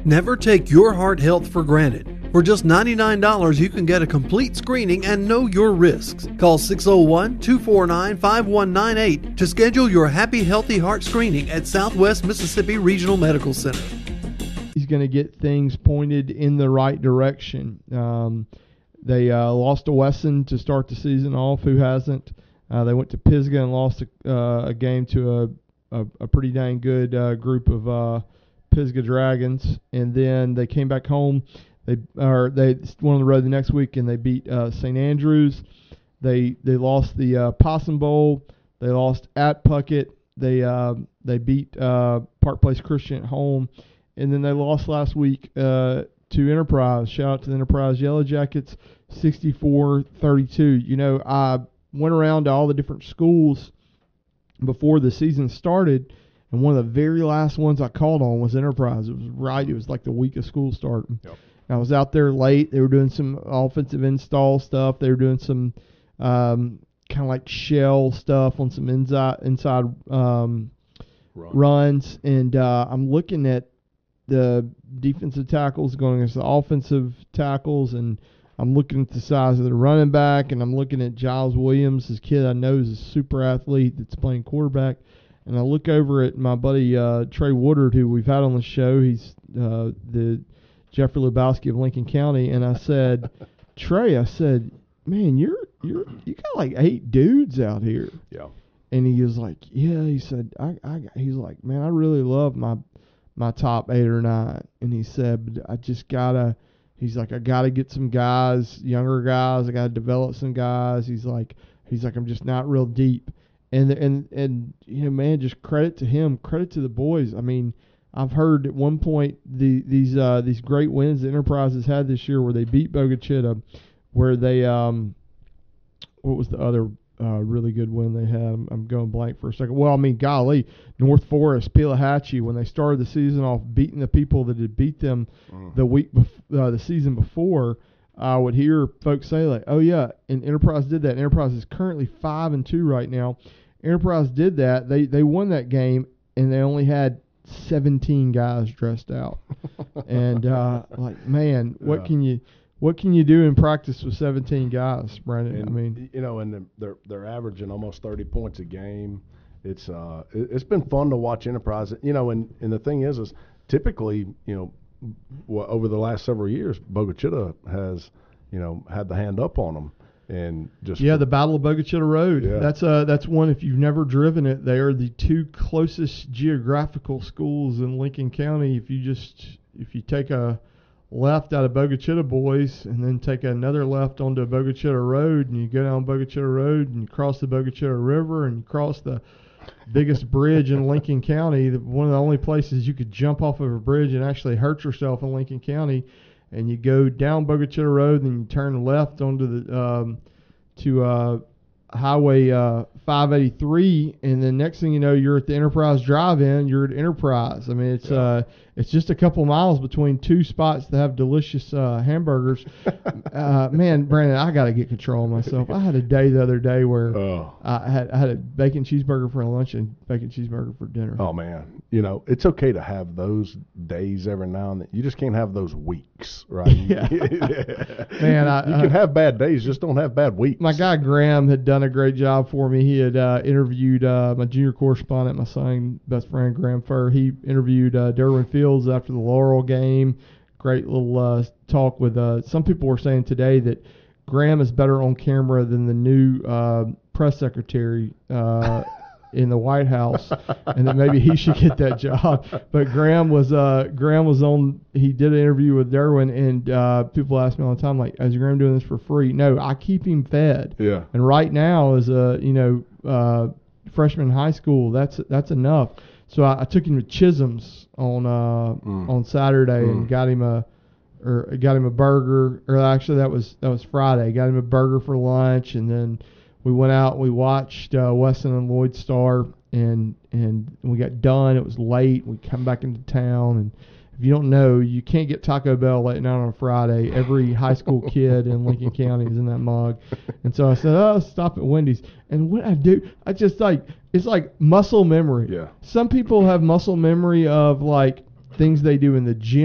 Never take your heart health for granted. For just $99, you can get a complete screening and know your risks. Call 601-249-5198 to schedule your Happy Healthy Heart screening at Southwest Mississippi Regional Medical Center. He's going to get things pointed in the right direction. They lost to Wesson to start the season off. Who hasn't? They went to Pisgah and lost a game to a pretty dang good group of Pisgah Dragons, and then they came back home. They went on the road the next week and they beat St. Andrews. They lost the Possum Bowl. They lost at Puckett. They beat Park Place Christian at home, and then they lost last week to Enterprise. Shout out to the Enterprise Yellow Jackets, 64-32. You know, I went around to all the different schools before the season started, and one of the very last ones I called on was Enterprise. It was like the week of school starting. Yep. I was out there late. They were doing some offensive install stuff. They were doing some kind of like shell stuff on some inside runs. And I'm looking at the defensive tackles going against the offensive tackles, and I'm looking at the size of the running back, and I'm looking at Giles Williams, this kid I know is a super athlete that's playing quarterback. And I look over at my buddy Trey Woodard, who we've had on the show. He's the Jeffrey Lubowski of Lincoln County, and I said, Trey, man, you got like 8 dudes out here. Yeah. And he was like, yeah. He said, he's like, man, I really love my top 8 or 9. And he said, but I just gotta. He's like, I gotta get some guys, younger guys. I gotta develop some guys. He's like, I'm just not real deep. And you know, man, just credit to him, credit to the boys. I mean, I've heard at one point these great wins the Enterprise has had this year, where they beat Bogachita, where they what was the other really good win they had? I'm going blank for a second. Well, I mean, golly, North Forest, Pelahatchie, when they started the season off beating the people that had beat them the season before. I would hear folks say, like, oh, yeah, and Enterprise did that. Enterprise is currently 5-2 right now. Enterprise did that. They won that game, and they only had 17 guys dressed out. And, like, man, what can you do in practice with 17 guys, Brandon? And, I mean, you know, and they're averaging almost 30 points a game. It's been fun to watch Enterprise. You know, and the thing is typically, you know, over the last several years, Bogachita has, you know, had the hand up on them, and just the Battle of Bogachita Road. Yeah. That's one. If you've never driven it, they are the 2 closest geographical schools in Lincoln County. If you take a left out of Bogachita Boys and then take another left onto Bogachita Road, and you go down Bogachita Road and you cross the Bogachita River and you cross the biggest bridge in Lincoln County, one of the only places you could jump off of a bridge and actually hurt yourself in Lincoln County, and you go down Bogachita Road and you turn left onto the Highway 583, and then next thing you know, you're at the Enterprise Drive-In. You're at Enterprise. I mean, it's just a couple miles between 2 spots that have delicious hamburgers. Man, Brandon, I got to get control of myself. I had a day the other day where I had a bacon cheeseburger for lunch and bacon cheeseburger for dinner. Oh man, you know, it's okay to have those days every now and then. You just can't have those weeks, right? Yeah. Man, you can have bad days, just don't have bad weeks. My guy Graham had done a great job for me. He had interviewed my junior correspondent, my son, best friend, Graham Furr. He interviewed Derwin Fields after the Laurel game. Great little talk with some people were saying today that Graham is better on camera than the new press secretary in the White House, and that maybe he should get that job. But Graham was on. He did an interview with Derwin, and people ask me all the time, like, "Is Graham doing this for free?" No, I keep him fed. Yeah. And right now, as a freshman in high school, that's enough. So I took him to Chisholm's on Saturday and got him a burger. Or actually, that was Friday. Got him a burger for lunch, and then we went out and we watched Weston and Lloyd Star, and we got done. It was late. We come back into town, and if you don't know, you can't get Taco Bell late night on a Friday. Every high school kid in Lincoln County is in that mug. And so I said, oh, stop at Wendy's. And what I do, I just it's like muscle memory. Yeah. Some people have muscle memory of like things they do in the gym.